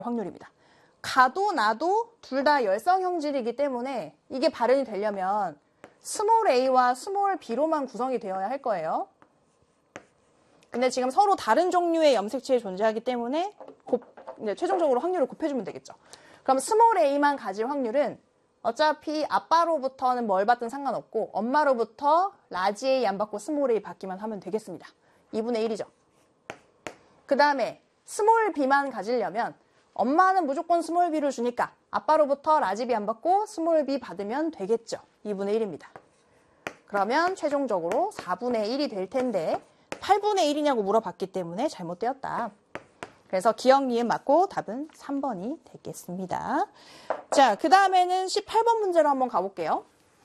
확률입니다. 가도 나도 둘 다 열성 형질이기 때문에 이게 발현이 되려면 스몰 a와 스몰 b로만 구성이 되어야 할 거예요. 근데 지금 서로 다른 종류의 염색체에 존재하기 때문에 최종적으로 확률을 곱해주면 되겠죠. 그럼 스몰 a만 가질 확률은 어차피 아빠로부터는 뭘 받든 상관없고 엄마로부터 라지 a 안 받고 스몰 a 받기만 하면 되겠습니다. 2분의 1이죠. 그 다음에 스몰 b만 가지려면 엄마는 무조건 스몰 b를 주니까 아빠로부터 라지 b 안 받고 스몰 b 받으면 되겠죠. 2분의 1입니다. 그러면 최종적으로 4분의 1이 될 텐데 8분의 1이냐고 물어봤기 때문에 잘못되었다. 그래서 기억, 니은 맞고 답은 3번이 되겠습니다. 자, 그 다음에는 18번 문제로 한번 가볼게요.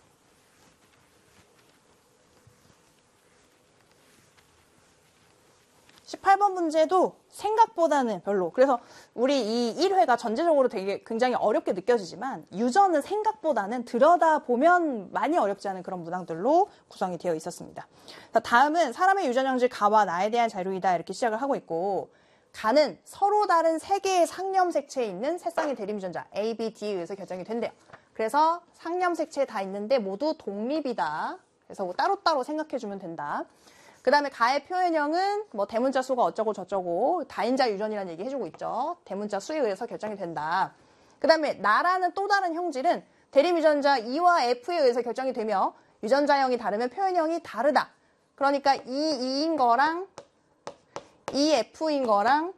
18번 문제도 생각보다는 별로. 그래서 우리 이 1회가 전체적으로 되게 굉장히 어렵게 느껴지지만 유전은 생각보다는 들여다보면 많이 어렵지 않은 그런 문항들로 구성이 되어 있었습니다. 다음은 사람의 유전 형질 가와 나에 대한 자료이다 이렇게 시작을 하고 있고 가는 서로 다른 세 개의 상념색체에 있는 세 쌍의 대립유전자 A, B, D에 의해서 결정이 된대요. 그래서 상념색체에 다 있는데 모두 독립이다. 그래서 뭐 따로따로 생각해주면 된다. 그 다음에 가의 표현형은 뭐 대문자 수가 어쩌고 저쩌고 다인자 유전이라는 얘기 해주고 있죠. 대문자 수에 의해서 결정이 된다. 그 다음에 나라는 또 다른 형질은 대립유전자 E와 F에 의해서 결정이 되며 유전자형이 다르면 표현형이 다르다. 그러니까 EE인 거랑 EF인 거랑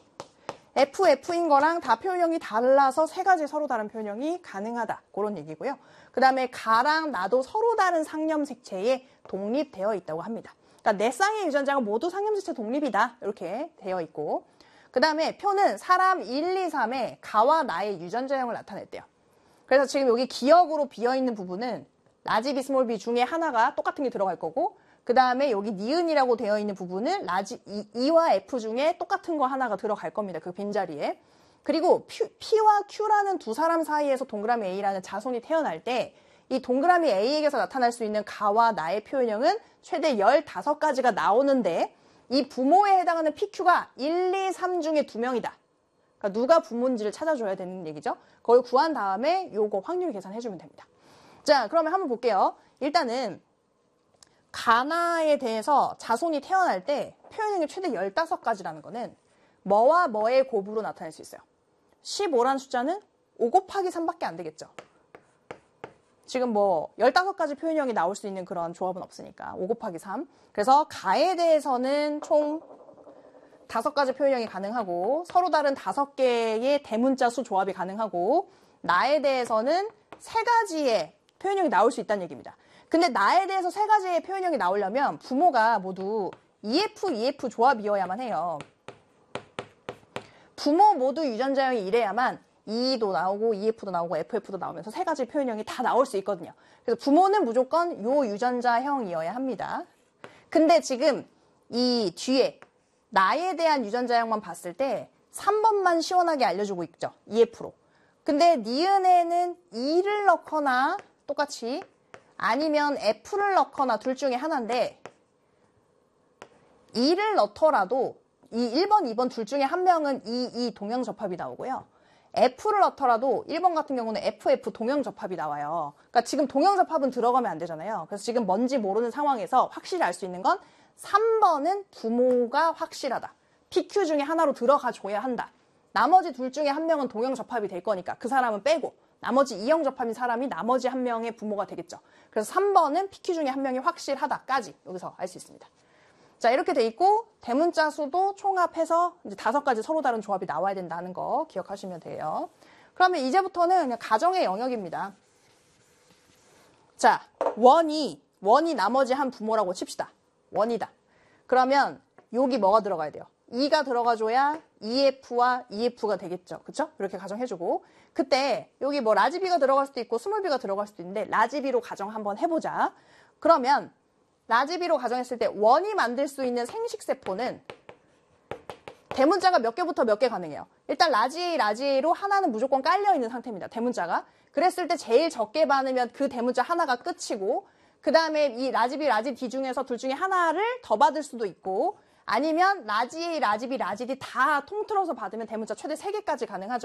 FF인 거랑 다 표현형이 달라서 세 가지 서로 다른 표현형이 가능하다. 그런 얘기고요. 그 다음에 가랑 나도 서로 다른 상념색체에 독립되어 있다고 합니다. 그러니까 네 쌍의 유전자가 모두 상념색체 독립이다. 이렇게 되어 있고 그 다음에 표는 사람 1, 2, 3의 가와 나의 유전자형을 나타냈대요. 그래서 지금 여기 기억으로 비어있는 부분은 라지 B, 스몰 b 중에 하나가 똑같은 게 들어갈 거고 그 다음에 여기 니은이라고 되어 있는 부분은 라지 E와 F 중에 똑같은 거 하나가 들어갈 겁니다. 그 빈자리에. 그리고 P와 Q라는 두 사람 사이에서 동그라미 A라는 자손이 태어날 때 이 동그라미 A에게서 나타날 수 있는 가와 나의 표현형은 최대 15가지가 나오는데 이 부모에 해당하는 PQ가 1, 2, 3 중에 2명이다. 그러니까 누가 부모인지를 찾아줘야 되는 얘기죠. 그걸 구한 다음에 요거 확률 계산해주면 됩니다. 자, 그러면 한번 볼게요. 일단은 가나에 대해서 자손이 태어날 때 표현형이 최대 15가지라는 거는 뭐와 뭐의 곱으로 나타낼 수 있어요. 15라는 숫자는 5 곱하기 3밖에 안 되겠죠. 지금 뭐 15가지 표현형이 나올 수 있는 그런 조합은 없으니까 5 곱하기 3. 그래서 가에 대해서는 총 5가지 표현형이 가능하고 서로 다른 5개의 대문자 수 조합이 가능하고 나에 대해서는 3가지의 표현형이 나올 수 있다는 얘기입니다. 근데 나에 대해서 3가지의 표현형이 나오려면 부모가 모두 EF, EF 조합이어야만 해요. 부모 모두 유전자형이 이래야만 E도 나오고 EF도 나오고 FF도 나오면서 3가지 표현형이 다 나올 수 있거든요. 그래서 부모는 무조건 요 유전자형이어야 합니다. 근데 지금 이 뒤에 나에 대한 유전자형만 봤을 때 3번만 시원하게 알려주고 있죠. EF로. 근데 니은에는 E를 넣거나 똑같이 아니면 F를 넣거나 둘 중에 하나인데 E를 넣더라도 이 1번, 2번 둘 중에 한 명은 E 동형접합이 나오고요. F를 넣더라도 1번 같은 경우는 FF 동형접합이 나와요. 그러니까 지금 동형접합은 들어가면 안 되잖아요. 그래서 지금 뭔지 모르는 상황에서 확실히 알 수 있는 건 3번은 부모가 확실하다. PQ 중에 하나로 들어가 줘야 한다. 나머지 둘 중에 한 명은 동형접합이 될 거니까 그 사람은 빼고 나머지 이형접합인 사람이 나머지 한 명의 부모가 되겠죠. 그래서 3번은 PQ 중에 한 명이 확실하다까지 여기서 알 수 있습니다. 자, 이렇게 돼 있고 대문자 수도 총합해서 이제 5가지 서로 다른 조합이 나와야 된다는 거 기억하시면 돼요. 그러면 이제부터는 그냥 가정의 영역입니다. 자, 원이 나머지 한 부모라고 칩시다. 원이다. 그러면 여기 뭐가 들어가야 돼요? 2가 들어가줘야 EF와 EF가 되겠죠. 그쵸? 이렇게 가정해주고 그때 여기 뭐 라지 B가 들어갈 수도 있고 스몰 B가 들어갈 수도 있는데 라지 B로 가정 한번 해보자. 그러면 라지 B로 가정했을 때 원이 만들 수 있는 생식세포는 대문자가 몇 개부터 몇 개 가능해요. 일단 라지로 하나는 무조건 깔려있는 상태입니다. 대문자가. 그랬을 때 제일 적게 받으면 그 대문자 하나가 끝이고 그 다음에 이 라지 B, 라지 D 중에서 둘 중에 하나를 더 받을 수도 있고 아니면 라지 A, 라지 B, 라지 D 다 통틀어서 받으면 대문자 최대 3개까지 가능하죠.